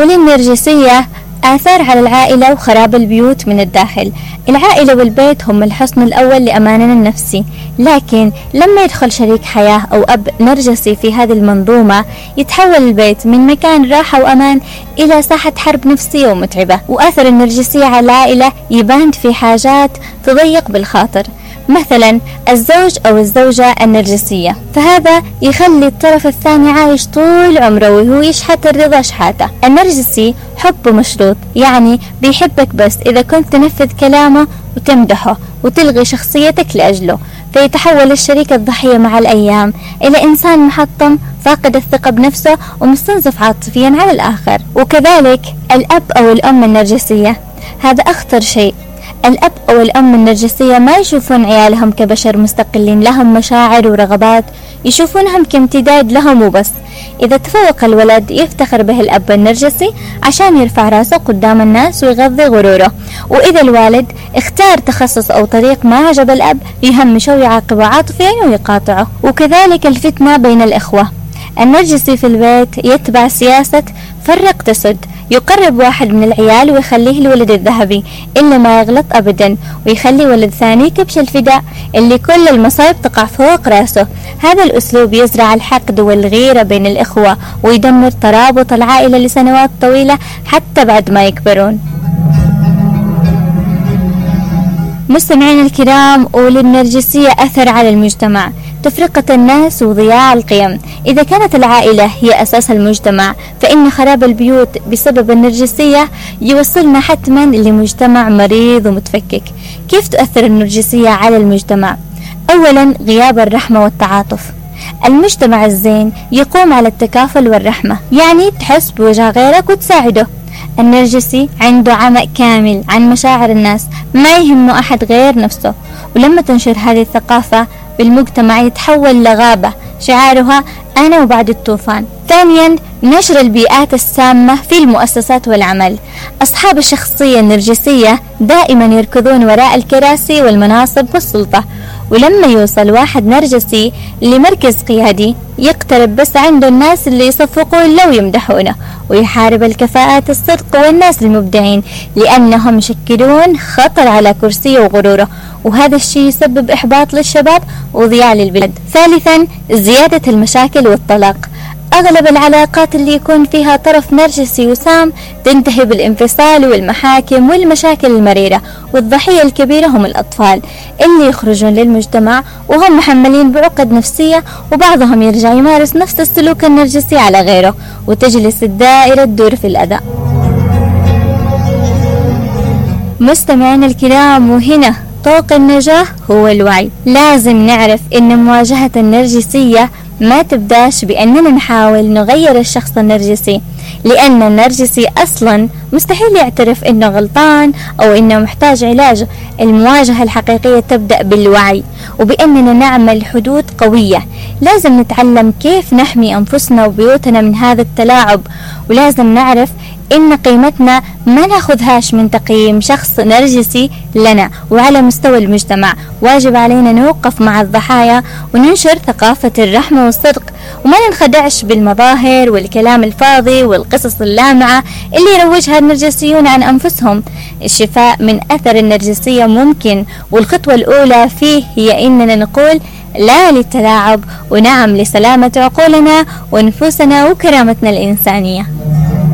وللنرجسية آثار على العائلة وخراب البيوت من الداخل. العائلة والبيت هم الحصن الأول لأماننا النفسي، لكن لما يدخل شريك حياة أو أب نرجسي في هذه المنظومة يتحول البيت من مكان راحة وأمان إلى ساحة حرب نفسية ومتعبة. وأثر النرجسية على العائلة يبان في حاجات تضيق بالخاطر، مثلا الزوج أو الزوجة النرجسية، فهذا يخلي الطرف الثاني عايش طول عمره وهو يشحت الرضا شحاته. النرجسي حبه مشروط، يعني بيحبك بس إذا كنت تنفذ كلامه وتمدحه وتلغي شخصيتك لأجله، فيتحول الشريك الضحية مع الأيام إلى إنسان محطم فاقد الثقة بنفسه ومستنزف عاطفيا على الآخر. وكذلك الأب أو الأم النرجسية، هذا أخطر شيء. الأب أو الأم النرجسية ما يشوفون عيالهم كبشر مستقلين لهم مشاعر ورغبات، يشوفونهم كامتداد لهم وبس. إذا تفوق الولد يفتخر به الأب النرجسي عشان يرفع راسه قدام الناس ويغذي غروره، وإذا الوالد اختار تخصص أو طريق ما عجب الأب يهمشه ويعاقبه عاطفيا ويقاطعه. وكذلك الفتنة بين الإخوة، النرجسي في البيت يتبع سياسة فرق تسد، يقرب واحد من العيال ويخليه الولد الذهبي اللي ما يغلط أبدا، ويخلي ولد ثاني كبش الفداء اللي كل المصايب تقع فوق راسه. هذا الأسلوب يزرع الحقد والغيرة بين الإخوة ويدمر ترابط العائلة لسنوات طويلة حتى بعد ما يكبرون. مستمعين الكرام، وللنرجسية أثر على المجتمع، تفرقة الناس وضياع القيم. إذا كانت العائلة هي أساس المجتمع، فإن خراب البيوت بسبب النرجسية يوصلنا حتما لمجتمع مريض ومتفكك. كيف تؤثر النرجسية على المجتمع؟ أولا، غياب الرحمة والتعاطف. المجتمع الزين يقوم على التكافل والرحمة، يعني تحس بوجع غيرك وتساعده. النرجسي عنده عمى كامل عن مشاعر الناس، ما يهمه أحد غير نفسه. ولما تنشر هذه الثقافة بالمجتمع يتحول لغابة شعارها أنا وبعد الطوفان. ثانيا، نشر البيئات السامة في المؤسسات والعمل. أصحاب الشخصية النرجسية دائما يركضون وراء الكراسي والمناصب والسلطة، ولما يوصل واحد نرجسي لمركز قيادي يقترب بس عنده الناس اللي يصفقون له ويمدحونه، ويحارب الكفاءات الصدق والناس المبدعين لأنهم يشكلون خطر على كرسيه وغروره، وهذا الشيء يسبب إحباط للشباب وضياع للبلاد. ثالثا، زيادة المشاكل والطلاق. أغلب العلاقات اللي يكون فيها طرف نرجسي وسام تنتهي بالانفصال والمحاكم والمشاكل المريرة، والضحية الكبيرة هم الأطفال اللي يخرجون للمجتمع وهم محملين بعقد نفسية، وبعضهم يرجع يمارس نفس السلوك النرجسي على غيره، وتجلس الدائرة تدور في الأذى. مستمعين الكرام، وهنا طوق النجاة هو الوعي. لازم نعرف إن مواجهة النرجسية ما تبداش بأننا نحاول نغير الشخص النرجسي، لأن النرجسي أصلا مستحيل يعترف إنه غلطان أو إنه محتاج علاج. المواجهة الحقيقية تبدأ بالوعي، وبأننا نعمل حدود قوية. لازم نتعلم كيف نحمي أنفسنا وبيوتنا من هذا التلاعب، ولازم نعرف إن قيمتنا ما ناخذهاش من تقييم شخص نرجسي لنا. وعلى مستوى المجتمع واجب علينا نوقف مع الضحايا وننشر ثقافة الرحمة والصدق، وما ننخدعش بالمظاهر والكلام الفاضي والقصص اللامعة اللي يروجها النرجسيون عن أنفسهم. الشفاء من أثر النرجسية ممكن، والخطوة الأولى فيه هي إننا نقول لا للتلاعب ونعم لسلامة عقولنا ونفوسنا وكرامتنا الإنسانية.